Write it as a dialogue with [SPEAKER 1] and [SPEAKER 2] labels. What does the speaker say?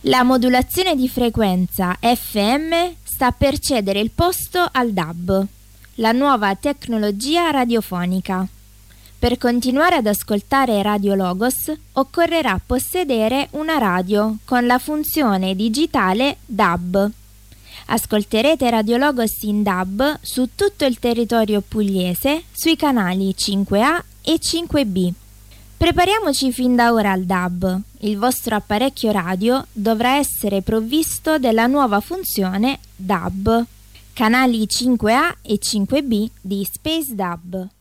[SPEAKER 1] La modulazione di frequenza FM sta per cedere il posto al DAB, la nuova tecnologia radiofonica. Per continuare ad ascoltare Radio Logos occorrerà possedere una radio con la funzione digitale DAB. Ascolterete Radio Logos in DAB su tutto il territorio pugliese sui canali 5A e 5B. Prepariamoci fin da ora al DAB. Il vostro apparecchio radio dovrà essere provvisto della nuova funzione DAB. Canali 5A e 5B di Space DAB.